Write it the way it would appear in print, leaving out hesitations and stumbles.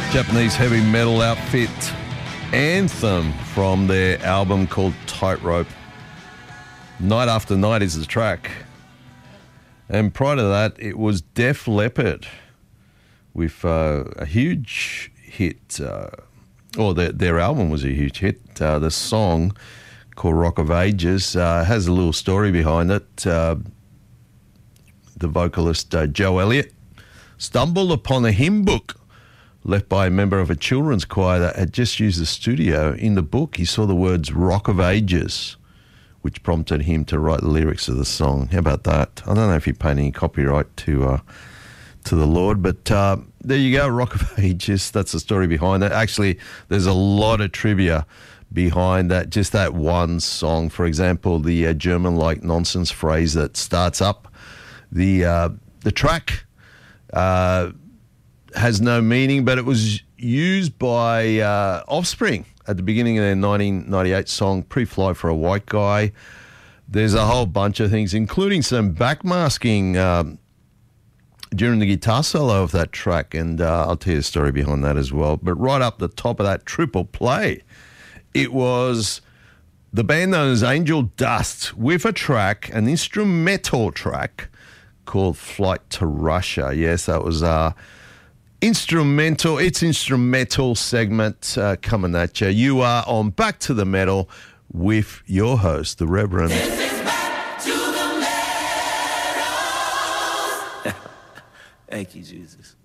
Japanese heavy metal outfit Anthem from their album called Tightrope. Night After Night is the track. And prior to that, it was Def Leppard with a huge hit, or their album was a huge hit. The song called Rock of Ages has a little story behind it. The vocalist Joe Elliott stumbled upon a hymn book left by a member of a children's choir that had just used the studio. In the book, he saw the words Rock of Ages, which prompted him to write the lyrics of the song. How about that? I don't know if he paid any copyright to the Lord, but there you go, Rock of Ages. That's the story behind that. Actually, there's a lot of trivia behind that, just that one song. For example, the German-like nonsense phrase that starts up the track has no meaning, but it was used by Offspring at the beginning of their 1998 song, Pre-Fly for a White Guy. There's a whole bunch of things, including some backmasking during the guitar solo of that track, and I'll tell you a story behind that as well. But right up the top of that triple play, it was the band known as Angel Dust with a track, an instrumental track called Flight to Russia. Yes, that was instrumental. It's instrumental segment coming at you. You are on Back to the Metal with your host, the Reverend. This is Back to the Metal. Thank you, Jesus.